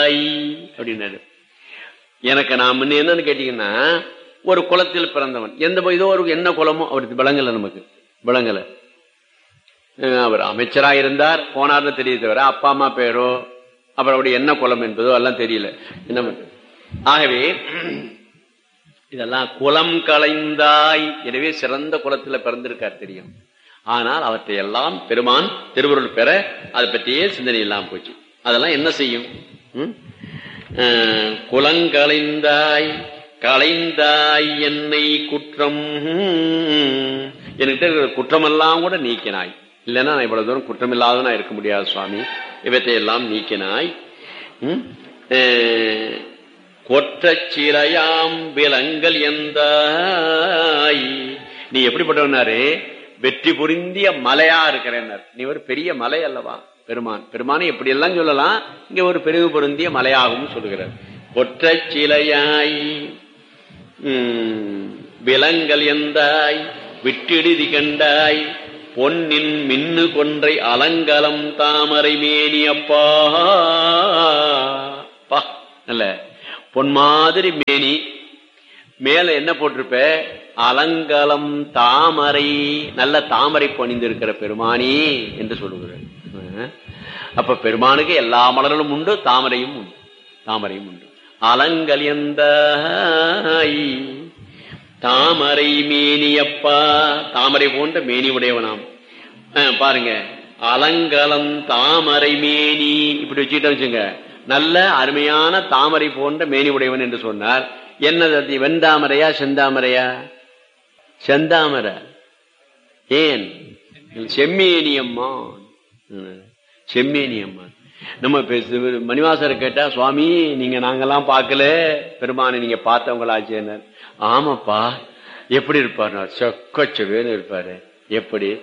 களைந்தாய் அப்படின்னாரு. எனக்கு நான் முன்ன என்னன்னு கேட்டீங்கன்னா, ஒரு குலத்தில் பிறந்தவன், எந்த இதோ ஒரு என்ன குலமோ அவருக்கு விளங்கல, நமக்கு விளங்கல. அவர் அமைச்சரா இருந்தார், போனார்னு தெரிய தவிர அப்பா அம்மா பேரோ அப்புறம் அவருடைய என்ன குலம் என்பதோ எல்லாம் தெரியல. என்ன ஆகவே இதெல்லாம் குலம் களைந்தாய். எனவே சிறந்த குலத்துல பிறந்திருக்கார் தெரியும். ஆனால் அவற்றை எல்லாம் பெருமான் திருவருள் பெற அதை பற்றியே சிந்தனை இல்லாம போச்சு. அதெல்லாம் என்ன செய்யும்? குலங்களைந்தாய் களைந்தாய் என்னை குற்றம், என்கிட்ட இருக்கிற குற்றமெல்லாம் கூட நீக்கினாய். இல்லைன்னா நான் இவ்வளவு தூரம் குற்றம் இல்லாதவனா இருக்க முடியாது சுவாமி. இவற்றை எல்லாம் நீக்கினாய். கொற்றச்சிலையாம் விலங்கல் எந்தாய், நீ எப்படிப்பட்டவனாரு? வெற்றி புரிந்திய மலையா இருக்கிறேன்னார். நீ ஒரு பெரிய மலை அல்லவா பெருமான். பெருமானை எப்படி எல்லாம் சொல்லலாம், இங்க ஒரு பெருகு பொருந்திய மலையாகவும் சொல்லுகிறார். கொற்றச்சிலையாய் விலங்கல் எந்தாய் விட்டிடுதி கண்டாய் பொன்னின் மின்னு கொன்றை அலங்கலம் தாமரை மேனியப்பா. நல்ல பொன் மாதிரி மேனி, மேல என்ன போட்டிருப்ப? அலங்கலம் தாமரை, நல்ல தாமரை பணிந்திருக்கிற பெருமானி என்று சொல்லுகிறார். அப்ப பெருமானுக்கு எல்லா மலர்களும் உண்டு, தாமரையும் உண்டு, தாமரையும் உண்டு. அலங்கலியந்தாய் தாமரை மேனியப்பா, தாமரை போன்ற மேனி உடையவனாம். பாருங்க, அலங்கலம் தாமரை மேனி இப்படி வச்சுக்கிட்ட வச்சுங்க, நல்ல அருமையான தாமரை போன்ற மேனி உடையவன் என்று சொன்னார். என்னது? வெண்தாமரையா செந்தாமரையா? செந்தாமரை. ஏன்? செம்மேனியம்மான், செம்மேனியம்மான். நம்ம மணிவாசரை கேட்டா, சுவாமி நீங்க நாங்கெல்லாம் பார்க்கல, பெருமானை நீங்க பார்த்தவங்களாச்சு. ஆமாப்பா. எப்படி இருப்பார்? சொக்கச்சவேன்னு இருப்பாரு. எப்படி?